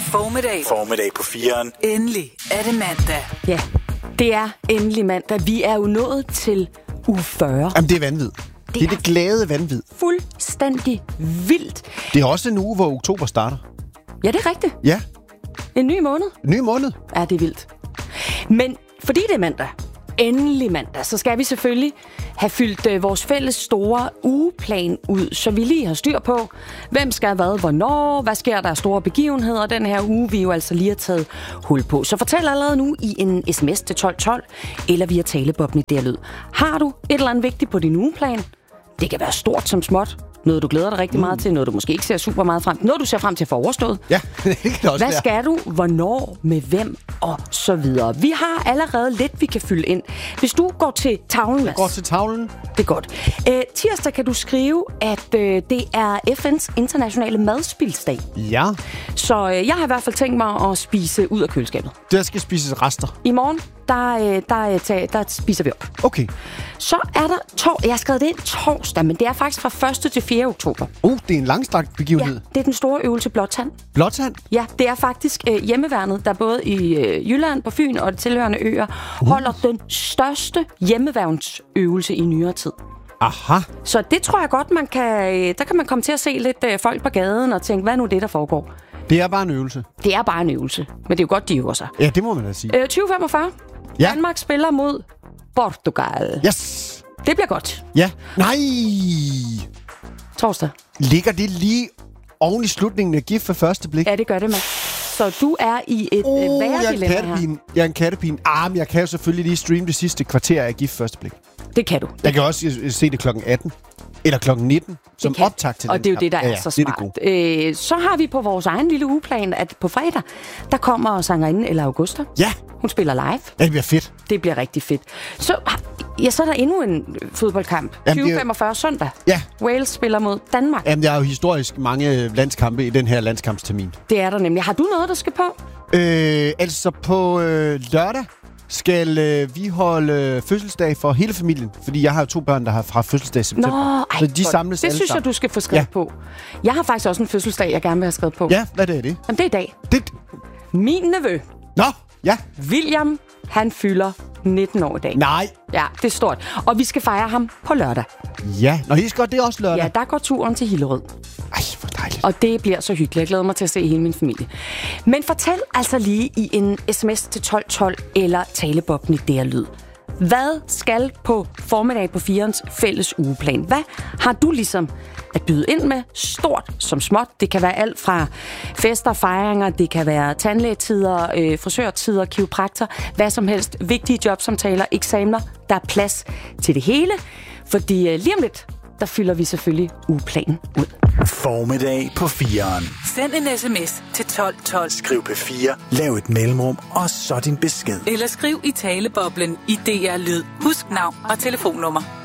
Formiddag på 4'eren. Endelig er det mandag. Ja, det er endelig mandag. Vi er jo nået til uge 40. Jamen, det er vanvid. Det er det glade vanvid. Fuldstændig vildt. Det er også en uge, hvor oktober starter. Ja, det er rigtigt. Ja. En ny måned. En ny måned. Ja, det er vildt. Men fordi det er mandag, endelig mandag, så skal vi selvfølgelig have fyldt vores fælles store ugeplan ud, så vi lige har styr på, hvem skal hvad, hvornår, hvad sker der af store begivenheder den her uge, vi jo altså lige har taget hul på. Så fortæl allerede nu i en sms til 1212, eller via talebobben i DR Lyd. Har du et eller andet vigtigt på din ugeplan? Det kan være stort som småt. Noget, du glæder dig rigtig meget til. Noget, du måske ikke ser super meget frem til. Noget, du ser frem til for overstået. Ja, det kan også Hvad skal du? Hvornår? Med hvem? Og så videre. Vi har allerede lidt, vi kan fylde ind. Hvis du går til tavlen, Mads. Går til tavlen. Det er godt. Tirsdag kan du skrive, at det er FN's internationale madspildsdag. Ja. Så jeg har i hvert fald tænkt mig at spise ud af køleskabet. Der skal spises rester. I morgen, der spiser vi op. Okay. Så er der jeg har skrevet det ind torsdag, men det er faktisk fra 1. til 4. oktober. Det er en langstrakt begivenhed. Ja, det er den store øvelse Blåtand. Blåtand? Ja, det er faktisk hjemmeværnet, der både i Jylland, på Fyn og de tilhørende øer, holder den største hjemmeværnsøvelse i nyere tid. Aha. Så det tror jeg godt, der kan man komme til at se lidt folk på gaden og tænke, hvad er nu det, der foregår? Det er bare en øvelse. Det er bare en øvelse, men det er jo godt, de øver sig. Ja, det må man da sige. 2045. Ja. Danmark spiller mod Portugal. Yes. Det bliver godt. Ja. Nej. Torsdag. Ligger det lige oven i slutningen af Gift ved første blik? Ja, det gør det, Mads. Så du er i et værre dilemma her. Jeg er en kattepine. Men jeg kan jo selvfølgelig lige streame det sidste kvarter af Gift første blik. Det kan du. Jeg kan også se det klokken 18. Eller klokken 19. Som optag til den. Og det er jo det, der er så smart. Så har vi på vores egen lille ugeplan, at på fredag, der kommer sangerinden Ella Augusta. Ja. Hun spiller live. Ja, det bliver fedt. Det bliver rigtig fedt. Så er der endnu en fodboldkamp. 2045 søndag. Ja. Wales spiller mod Danmark. Jamen, der er jo historisk mange landskampe i den her landskampstermin. Det er der nemlig. Har du noget, der skal på? Altså på lørdag skal vi holde fødselsdag for hele familien. Fordi jeg har jo 2 børn, der har fra fødselsdag i september. Så de samles det synes jeg, du skal få skrevet på. Jeg har faktisk også en fødselsdag, jeg gerne vil have skrevet på. Ja, hvad er det? Jamen, det er i dag. Det... Min nevø. Nå, ja. William, han fylder 19 år i dag. Nej. Ja, det er stort. Og vi skal fejre ham på lørdag. Ja, når I godt, det er også lørdag. Ja, der går turen til Hillerød. Ej, hvor dejligt. Og det bliver så hyggeligt. Jeg glæder mig til at se hele min familie. Men fortæl altså lige i en sms til 1212 eller talebobben i DR Lyd. Hvad skal på formiddag på 4'erens fælles ugeplan? Hvad har du ligesom at byde ind med? Stort som småt. Det kan være alt fra fester, fejringer, det kan være tandlægetider, frisørtider, kiropraktor, hvad som helst. Vigtige jobsamtaler, eksamener. Der er plads til det hele. Fordi lige om lidt, der fylder vi selvfølgelig ugeplanen ud. Formiddag på 4'eren. Send en sms til 1212. Skriv P4, lav et mellemrum, og så din besked. Eller skriv i taleboblen i DR Lyd. Husk navn og telefonnummer.